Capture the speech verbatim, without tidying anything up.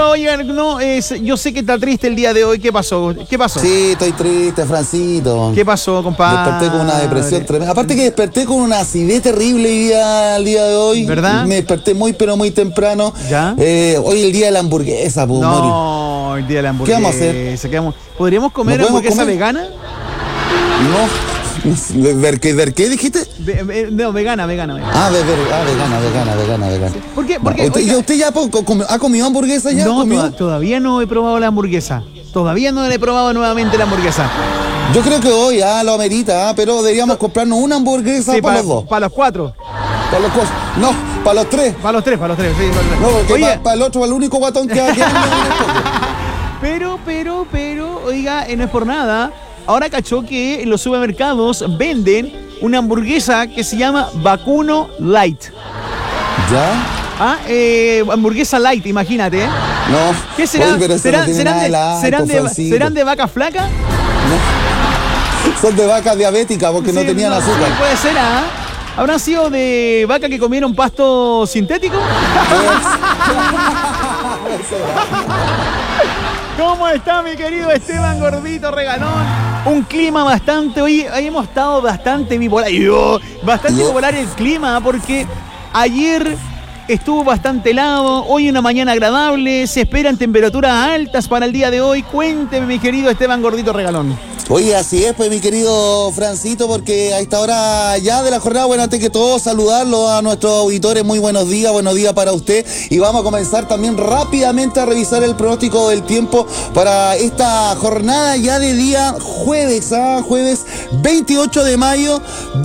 Pero oigan, no, es, yo sé que está triste el día de hoy. ¿Qué pasó? ¿Qué pasó? Sí, estoy triste, Francito. ¿Qué pasó, compadre? Desperté con una depresión tremenda. Aparte que desperté con una acidez terrible el día, el día de hoy. ¿Verdad? Me desperté muy, pero muy temprano. ¿Ya? Eh, hoy el día de la hamburguesa, pues, Mori. No, el día de la hamburguesa. ¿Qué vamos a hacer? ¿Qué vamos- ¿Podríamos comer ¿No podemos hamburguesa comer? vegana? No. ¿Ver qué, ver qué dijiste? Ve- ve- no, vegana, vegana, vegana. Ah, ve- ve- ah, vegana, vegana, vegana, vegana. ¿Por qué? No, Porque, ¿usted, oiga, ya- ¿Usted ya po- comió- ha comido hamburguesa ya? no, ¿Comió? toda- todavía no he probado la hamburguesa. Todavía no le he probado nuevamente la hamburguesa. Yo creo que hoy, ah, lo amerita, ah, pero deberíamos comprarnos una hamburguesa para los dos. Para los cuatro. Para los cos- No, para los tres. Para los tres, para los tres. Sí, para los tres. No, porque Oye, para el otro, para el único guatón que hay. pero, pero, pero, oiga, eh, no es por nada. Ahora cachó que en los supermercados venden una hamburguesa que se llama Vacuno Light. ¿Ya? Ah, eh, hamburguesa light, imagínate, ¿eh? No. ¿Qué será? Oye, pero eso ¿Serán, no tiene serán nada de, light, serán, po, de, Francito. ¿Serán de vaca flaca? Son de vaca diabética porque no Sí, tenían sí, azúcar. puede ser, ¿ah? ¿Habrán sido de vaca que comieron pasto sintético? ¿Cómo está mi querido Esteban Gordito Regalón? Un clima bastante, hoy, hoy hemos estado bastante bipolar, yo, bastante Yo. bipolar el clima porque ayer estuvo bastante helado, hoy una mañana agradable, se esperan temperaturas altas para el día de hoy. Cuénteme mi querido Esteban Gordito Regalón. Oye, así es, pues, mi querido Francito, porque a esta hora ya de la jornada, bueno, antes que todo, saludarlo a nuestros auditores. Muy buenos días, buenos días para usted. Y vamos a comenzar también rápidamente a revisar el pronóstico del tiempo para esta jornada ya de día jueves, ¿ah? Jueves veintiocho de mayo.